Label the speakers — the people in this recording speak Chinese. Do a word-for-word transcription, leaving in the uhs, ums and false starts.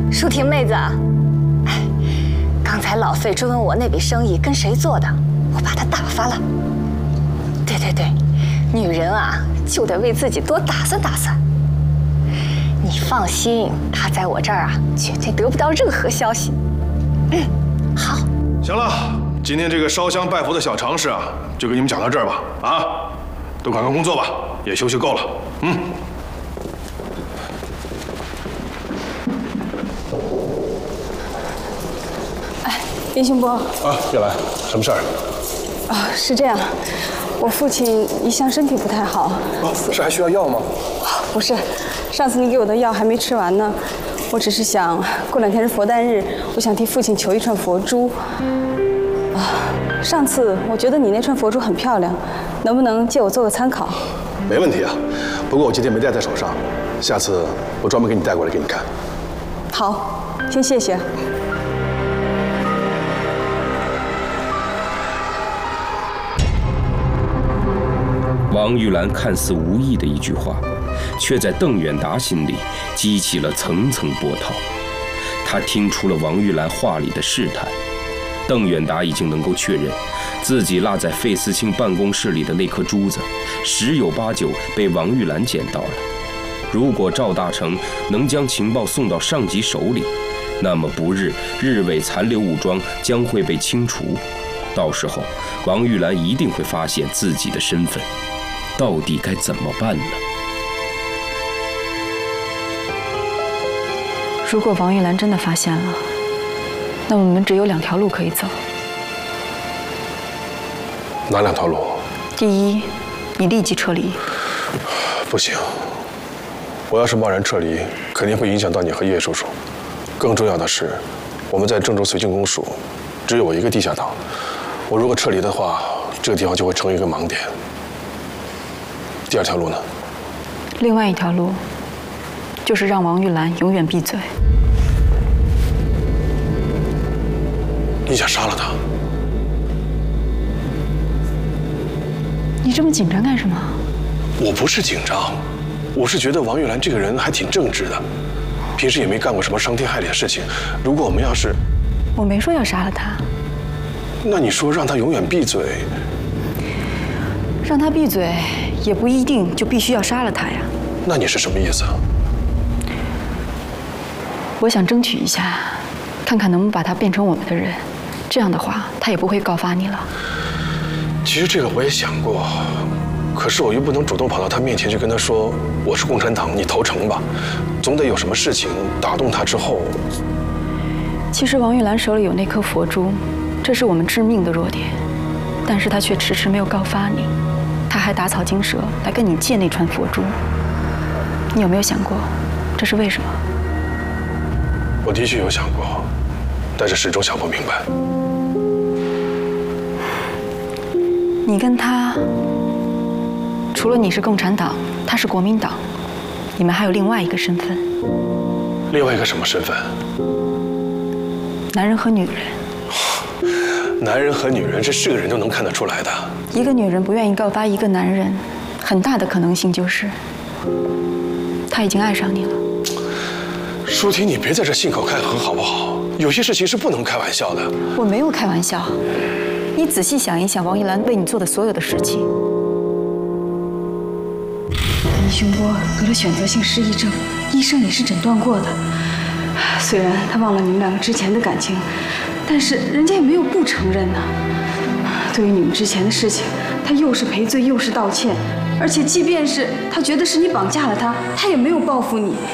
Speaker 1: 舒婷妹子，哎，刚才老费追问我那笔生意跟谁做的，我把他打发了。对对对，女人啊就得为自己多打算打算。你放心，他在我这儿啊绝对得不到任何消息。嗯，好。
Speaker 2: 行了，今天这个烧香拜佛的小常识啊，就给你们讲到这儿吧。啊，都赶快工作吧，也休息够了。嗯。
Speaker 3: 林兴波
Speaker 2: 啊，月兰，什么事儿？
Speaker 3: 啊，是这样，我父亲一向身体不太好。
Speaker 2: 哦，是还需要药吗？
Speaker 3: 不是，上次你给我的药还没吃完呢。我只是想过两天是佛诞日，我想替父亲求一串佛珠。啊，上次我觉得你那串佛珠很漂亮，能不能借我做个参考？
Speaker 2: 没问题啊，不过我今天没戴在手上，下次我专门给你带过来给你看。
Speaker 3: 好，先谢谢。
Speaker 4: 王玉兰看似无意的一句话，却在邓远达心里激起了层层波涛。他听出了王玉兰话里的试探。邓远达已经能够确认，自己落在费思清办公室里的那颗珠子，十有八九被王玉兰捡到了。如果赵大成能将情报送到上级手里，那么不日日伪残留武装将会被清除。到时候，王玉兰一定会发现自己的身份。 到底该怎么办呢？
Speaker 3: 如果王玉兰真的发现了，那我们只有两条路可以走。
Speaker 2: 哪两条路？
Speaker 3: 第一，你立即撤离。
Speaker 2: 不行，我要是贸然撤离，肯定会影响到你和叶叔叔。更重要的是，我们在郑州绥靖公署只有一个地下党，我如果撤离的话，这个地方就会成为一个盲点。 第二条路呢？
Speaker 3: 另外一条路，就是让王玉兰永远闭嘴。
Speaker 2: 你想杀了他？
Speaker 3: 你这么紧张干什么？
Speaker 2: 我不是紧张，我是觉得王玉兰这个人还挺正直的，平时也没干过什么伤天害理的事情。如果我们要是……
Speaker 3: 我没说要杀了他。
Speaker 2: 那你说让他永远闭嘴？
Speaker 3: 让他闭嘴。 也不一定就必须要杀了他呀。
Speaker 2: 那你是什么意思？
Speaker 3: 我想争取一下，看看能不能把他变成我们的人。这样的话，他也不会告发你了。
Speaker 2: 其实这个我也想过，可是我又不能主动跑到他面前去跟他说我是共产党，你投诚吧。总得有什么事情打动他之后。
Speaker 3: 其实王玉兰手里有那颗佛珠，这是我们致命的弱点，但是他却迟迟没有告发你。 他还打草惊蛇来跟你借那串佛珠，你有没有想过，这是为什么？
Speaker 2: 我的确有想过，但是始终想不明白。
Speaker 3: 你跟他，除了你是共产党，他是国民党，你们还有另外一个身份。
Speaker 2: 另外一个什么身份？
Speaker 3: 男人和女人。
Speaker 2: 男人和女人，这是个人都能看得出来的。
Speaker 3: 一个女人不愿意告发一个男人，很大的可能性就是他已经爱上你了。
Speaker 2: 舒婷，你别在这信口开河好不好？有些事情是不能开玩笑的。
Speaker 3: 我没有开玩笑，你仔细想一想，王玉兰为你做的所有的事情。林雄波得了选择性失忆症，医生也是诊断过的。虽然他忘了你们两个之前的感情，但是人家也没有不承认呢。 对于你们之前的事情，他又是赔罪又是道歉，而且即便是他觉得是你绑架了他，他也没有报复你，